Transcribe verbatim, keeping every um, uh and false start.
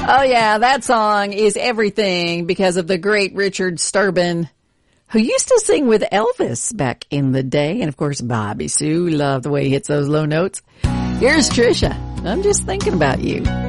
Oh, yeah, that song is everything because of the great Richard Sterban, who used to sing with Elvis back in the day. And, of course, Bobby Sue. Love the way he hits those low notes. Here's Trisha. I'm just thinking about you.